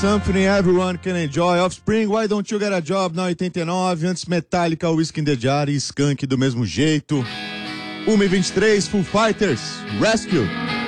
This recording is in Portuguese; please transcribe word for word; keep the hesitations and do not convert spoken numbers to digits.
Something everyone can enjoy. Offspring, Why Don't You Get a Job, na oitenta e nove. Antes Metallica, Whiskey in the Jar e Skunk do mesmo jeito. uma e vinte e três, Foo Fighters, Rescue.